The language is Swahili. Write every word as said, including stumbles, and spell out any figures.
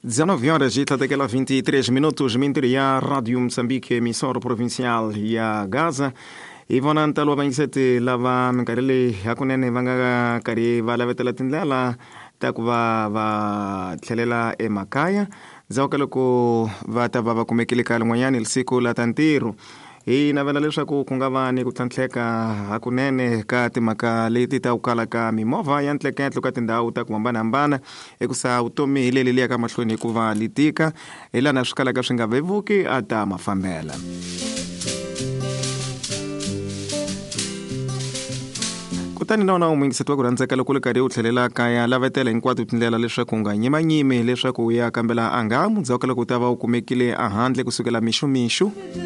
dezenove horas e daquela vinte e três minutos, Minteria, Rádio Moçambique, emissora provincial ya Gaza. Ivona ntalo abangisete lava minkarele hakunene vanga kari valavetela tindlela ta ku va va tlhelela emakaya dzawuka loko va ta va va kumekile ka lin'wanyani lisiku la tantiro hi navela leswaku ku nga va ni ku tlhantlheka hakunene ka timhaka leti ta ku kala ka mimovha ya ntleketlo ka tindhawu ta ku hambanahambana ekusa vutomi hi leli liya ka mahlweni hikuva litika hi lana swi kalaka swi nga vevuki a ta mafambela. Kutani na wona umwingiseti wa ku rhandzeka loko le karhi u tlhelela kaya lavetela hinkwato tindlela leswaku u nga nyimanyimi leswaku u ya kambela angamu dzawuka loko u ta va u kumekile a handle kusukela mixumixu.